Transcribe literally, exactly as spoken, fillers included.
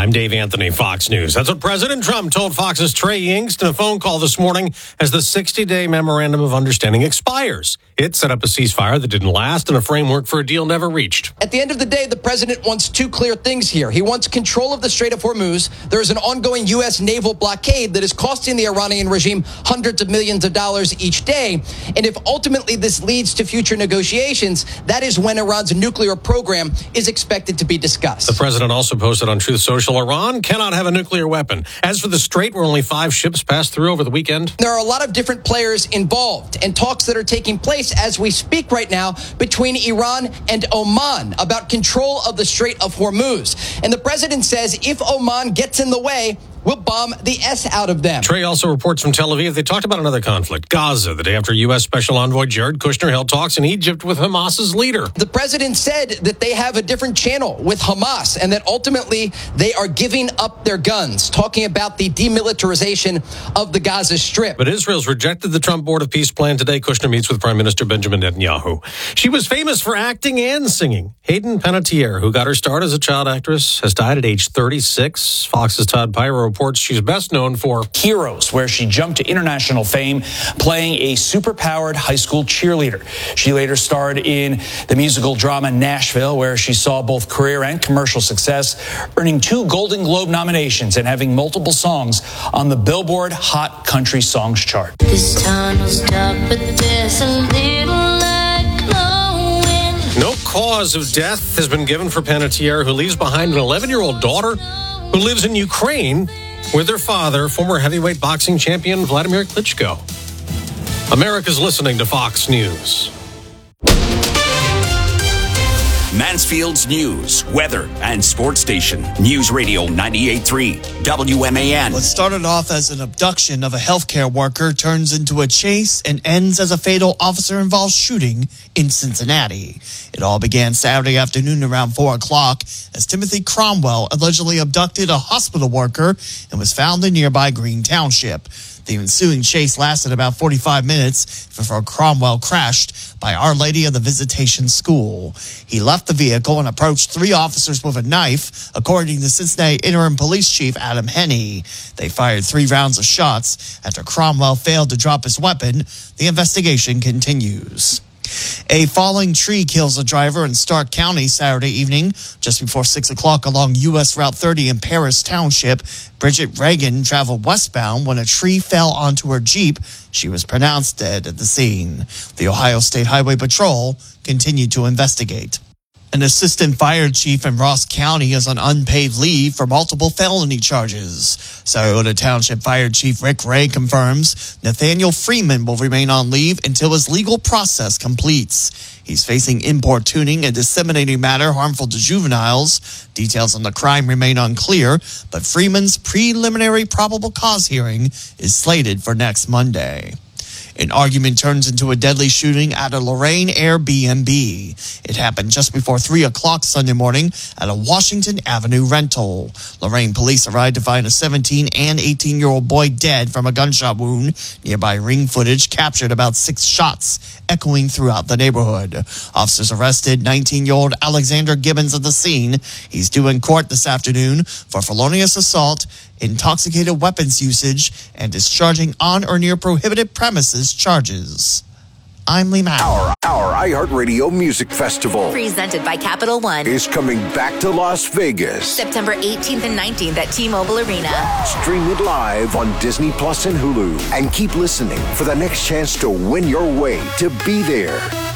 I'm Dave Anthony, Fox News. That's what President Trump told Fox's Trey Yingst in a phone call this morning as the sixty-day Memorandum of Understanding expires. It set up a ceasefire that didn't last and a framework for a deal never reached. At the end of the day, the president wants two clear things here. He wants control of the Strait of Hormuz. There is an ongoing U S naval blockade that is costing the Iranian regime hundreds of millions of dollars each day. And if ultimately this leads to future negotiations, that is when Iran's nuclear program is expected to be discussed. The president also posted on Truth Social, Iran cannot have a nuclear weapon. As for the Strait, where only five ships passed through over the weekend, there are a lot of different players involved and talks that are taking place as we speak right now between Iran and Oman about control of the Strait of Hormuz. And the president says if Oman gets in the way, we'll bomb the S out of them. Trey also reports from Tel Aviv they talked about another conflict, Gaza, the day after U S. Special Envoy Jared Kushner held talks in Egypt with Hamas's leader. The president said that they have a different channel with Hamas and that ultimately they are giving up their guns, talking about the demilitarization of the Gaza Strip. But Israel's rejected the Trump Board of Peace plan. Today, Kushner meets with Prime Minister Benjamin Netanyahu. She was famous for acting and singing. Hayden Panettiere, who got her start as a child actress, has died at age thirty-six. Fox's Todd Pyro reports she's best known for Heroes, where she jumped to international fame playing a superpowered high school cheerleader. She later starred in the musical drama Nashville, where she saw both career and commercial success, earning two Golden Globe nominations and having multiple songs on the Billboard Hot Country Songs chart. This tunnel's dark, but there's a little light glowing. No cause of death has been given for Panettiere, who leaves behind an eleven-year-old daughter who lives in Ukraine with her father, former heavyweight boxing champion Vladimir Klitschko. America's listening to Fox News. Mansfield's news, weather, and sports station. News Radio ninety-eight point three W M A N. What started off as an abduction of a healthcare worker turns into a chase and ends as a fatal officer-involved shooting in Cincinnati. It all began Saturday afternoon around four o'clock as Timothy Cromwell allegedly abducted a hospital worker and was found in nearby Green Township. The ensuing chase lasted about forty-five minutes before Cromwell crashed by Our Lady of the Visitation School. He left the vehicle and approached three officers with a knife, according to Cincinnati Interim Police Chief Adam Henney. They fired three rounds of shots. After Cromwell failed to drop his weapon, the investigation continues. A falling tree kills a driver in Stark County Saturday evening, just before six o'clock along U S Route thirty in Paris Township. Bridget Reagan traveled westbound when a tree fell onto her Jeep. She was pronounced dead at the scene. The Ohio State Highway Patrol continued to investigate. An assistant fire chief in Ross County is on unpaid leave for multiple felony charges. Sarasota Township Fire Chief Rick Ray confirms Nathaniel Freeman will remain on leave until his legal process completes. He's facing importuning and disseminating matter harmful to juveniles. Details on the crime remain unclear, but Freeman's preliminary probable cause hearing is slated for next Monday. An argument turns into a deadly shooting at a Lorain Airbnb. It happened just before three o'clock Sunday morning at a Washington Avenue rental. Lorain police arrived to find a seventeen and eighteen-year-old boy dead from a gunshot wound. Nearby ring footage captured about six shots echoing throughout the neighborhood. Officers arrested nineteen-year-old Alexander Gibbons at the scene. He's due in court this afternoon for felonious assault, intoxicated weapons usage, and discharging on or near prohibited premises charges. I'm Lee Mack. Our, our iHeartRadio Music Festival, presented by Capital One, is coming back to Las Vegas. September eighteenth and nineteenth at T-Mobile Arena. Stream it live on Disney Plus and Hulu. And keep listening for the next chance to win your way to be there.